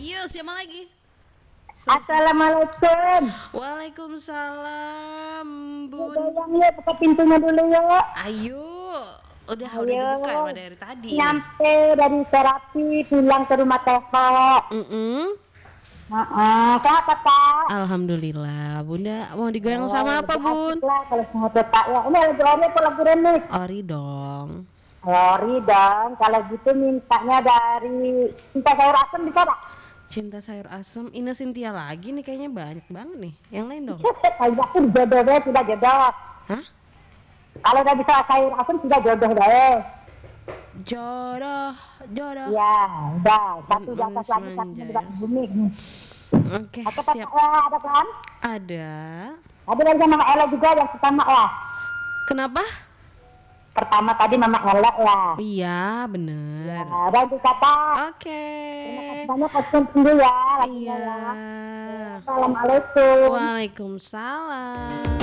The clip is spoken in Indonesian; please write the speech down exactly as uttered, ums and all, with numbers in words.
Iya, siapa lagi? Assalamualaikum. Waalaikumsalam, Bun. Goyang ya, buka pintunya dulu ya. Ayo, udah udah Ayo. dibuka emang dari tadi. Nyampe dari terapi pulang ke rumah Teho. Mm-mm. Heeh, siapa Kak? Alhamdulillah, Bunda mau digoyang Oh, sama apa, lebih Bun? asik lah kalau sama Bapak ya. Ini lagi ori apa lagu remix? Ori dong. Ori dong. Kalau gitu mintanya dari cinta sayur asem bisa tak? Cinta sayur asem, Ina Cynthia lagi nih kayaknya banyak banget nih. Yang lain dong. Kalau aku jodohnya sudah jodoh. Hah? Kalau udah bisa sayur asem sudah jodoh deh. Jodoh, jodoh. Ya, udah. Satu di Dan atas lagi, satu di Manjaya. atas bumi. Oke, Oke, siap. Pak, ya, ada kan? Ada. Ada lagi Mama Ella juga yang pertama lah. Kenapa? Pertama tadi Mama Ella ya. Iya, Ya, bener. dan itu kata. Oke. Terima kasih banyak Kak dulu ya. lagunya Iya. ya. Assalamualaikum. Waalaikumsalam.